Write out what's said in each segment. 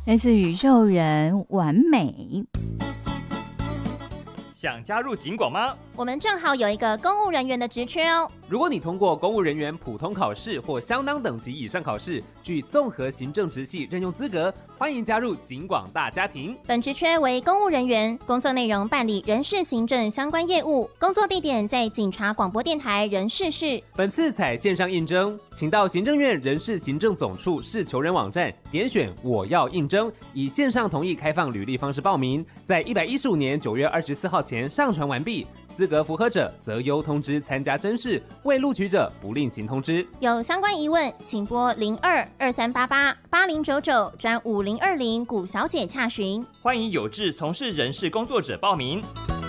来自宇宙人完美。 想加入警广吗？ 我们正好有一个公务人员的职缺哦。 如果你通过公务人员普通考试或相当等级以上考试，具综合行政职系任用资格，欢迎加入警广大家庭。 本职缺为公务人员，工作内容办理人事行政相关业务，工作地点在警察广播电台人事室。 本次采线上应征，请到行政院人事行政总处是求人网站点选我要应征，以线上同意开放履历方式报名，在115年9月24号前上传完毕。资格符合者则优通知参加甄试，未录取者不另行通知。 有相关疑问，请拨02-2388-8099转5020古小姐洽询。 欢迎有志从事人事工作者报名。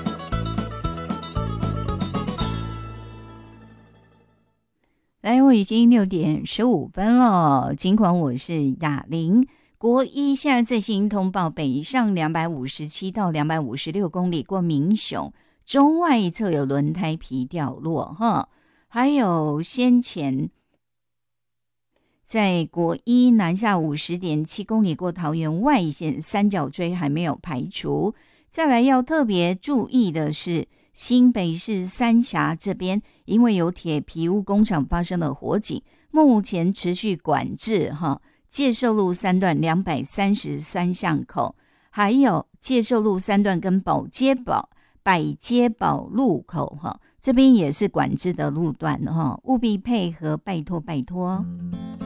来，我已经6点15分了，尽管我是雅玲。国一现在最新通报，北上257到256公里过民雄，中外一侧有轮胎皮掉落哈，还有先前在国一南下50.7公里过桃园外线三角锥还没有排除。再来要特别注意的是，新北市三峡这边因为有铁皮屋工厂发生了火警，目前持续管制哈。介寿路3段233巷口，还有介寿路3段跟百街堡路口这边也是管制的路段务必配合，拜托拜托。